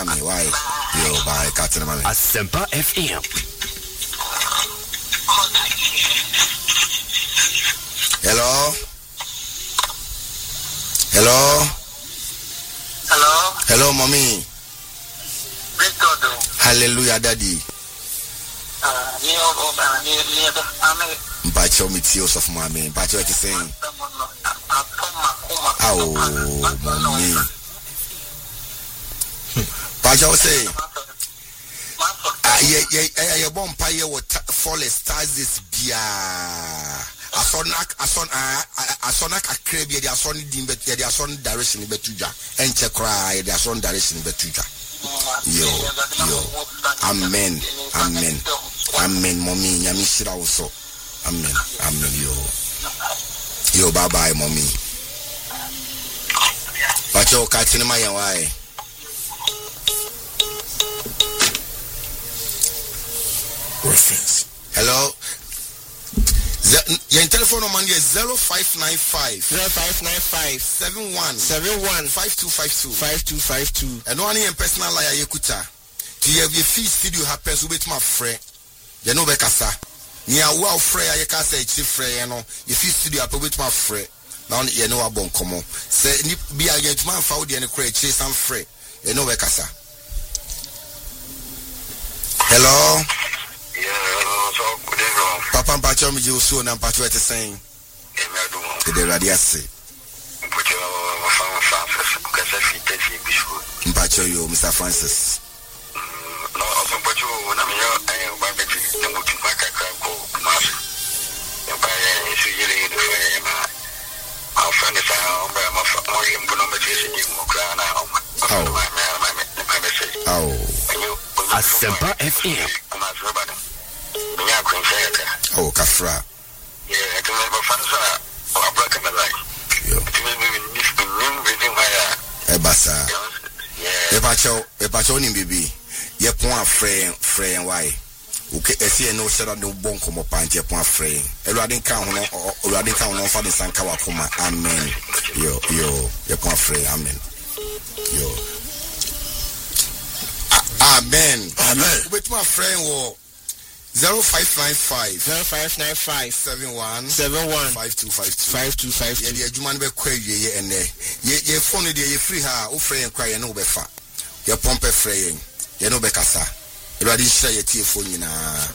Why? Yo, bye. Catching man. Asempa FM. Hello. Hello. Hello. Hello, mommy. Hallelujah, daddy. Mpacho mitios of mommy. Mpacho what you saying? Oh, mommy. Mpacho say. Yeah, bomb pie what fall stars this bia. Asonak akrebe dia son dimbe dia son direction betuja enche kra dia son direction betuja yo amen mommy nyami shira also amen yo bye bye mommy pacho catching my why reference hello. Your telephone number is 0595 71 5252. And one in personal liar Yakuta. To have your fee studio happens with my friend. You know Bekasa. Near well Freya Yakasa chief Freya, no, your fee studio up with my friend. Now you know about come on. Say be a get man found in a crate chase and free. You know Bekasa. Hello. Papa Mpacho mi Josu na Mpacho ete saying. Kede radiase. Mpacho yo Mr. Francis. No, Mpacho na mi yo ba beti na mutu maka ka ko kumasi. Ba ya isi yele de fe ma. Afan de sa ba ma fa mo yimbo no meti isi di mo kra na o. Asempa FM. Oh, Kafra. Yeah, I can never find a black and light. Ebasa. Epacho ni bibi. Ye point frey and why. Okay, esi no set no bon como pant ye point frey. Eradin kan no for the sanka wakuma. Amen. Yo, ye point frey. Amen. Yo. Amen. With my friend wo 0595 71 5252. Yeah, the Juman be kwe ye ene. Ye phone de ye free ha o frey en kwa ye no be fa. Ye pompe frey. Ye no be kasa. Eradi share ye tie phone nyina.